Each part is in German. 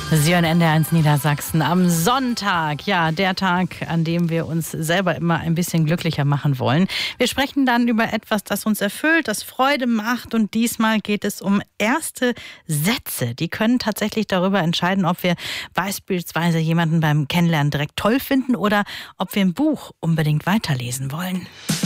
Sie hören NDR1 Niedersachsen am Sonntag. Ja, der Tag, an dem wir uns selber immer ein bisschen glücklicher machen wollen. Wir sprechen dann über etwas, das uns erfüllt, das Freude macht. Und diesmal geht es um erste Sätze. Die können tatsächlich darüber entscheiden, ob wir beispielsweise jemanden beim Kennenlernen direkt toll finden oder ob wir ein Buch unbedingt weiterlesen wollen.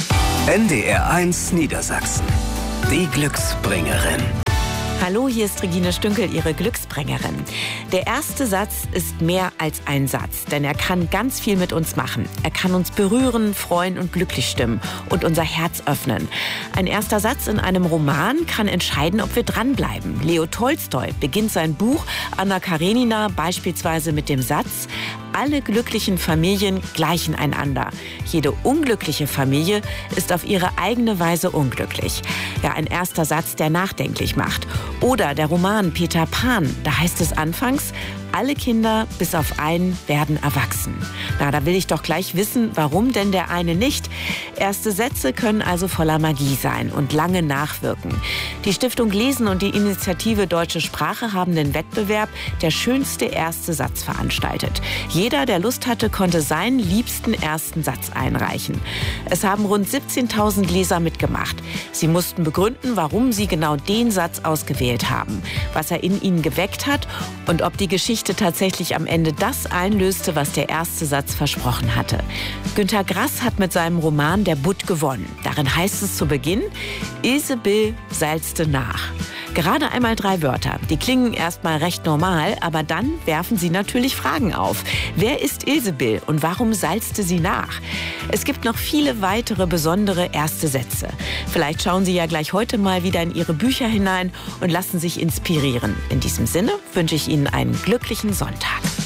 NDR1 Niedersachsen. Die Glücksbringerin. Hallo, hier ist Regine Stünkel, Ihre Glücksbringerin. Der erste Satz ist mehr als ein Satz, denn er kann ganz viel mit uns machen. Er kann uns berühren, freuen und glücklich stimmen und unser Herz öffnen. Ein erster Satz in einem Roman kann entscheiden, ob wir dranbleiben. Leo Tolstoi beginnt sein Buch Anna Karenina beispielsweise mit dem Satz: Alle glücklichen Familien gleichen einander. Jede unglückliche Familie ist auf ihre eigene Weise unglücklich. Ja, ein erster Satz, der nachdenklich macht. Oder der Roman Peter Pan, da heißt es anfangs: Alle Kinder bis auf einen werden erwachsen. Na, da will ich doch gleich wissen, warum denn der eine nicht? Erste Sätze können also voller Magie sein und lange nachwirken. Die Stiftung Lesen und die Initiative Deutsche Sprache haben den Wettbewerb Der schönste erste Satz veranstaltet. Jeder, der Lust hatte, konnte seinen liebsten ersten Satz einreichen. Es haben rund 17.000 Leser mitgemacht. Sie mussten begründen, warum sie genau den Satz ausgewählt haben, was er in ihnen geweckt hat und ob die Geschichte tatsächlich am Ende das einlöste, was der erste Satz versprochen hatte. Günter Grass hat mit seinem Roman Der Butt gewonnen. Darin heißt es zu Beginn: Ilsebill salzte nach. Gerade einmal 3 Wörter. Die klingen erstmal recht normal, aber dann werfen sie natürlich Fragen auf. Wer ist Ilsebill und warum salzte sie nach? Es gibt noch viele weitere besondere erste Sätze. Vielleicht schauen Sie ja gleich heute mal wieder in Ihre Bücher hinein und lassen sich inspirieren. In diesem Sinne wünsche ich Ihnen einen glücklichen Sonntag.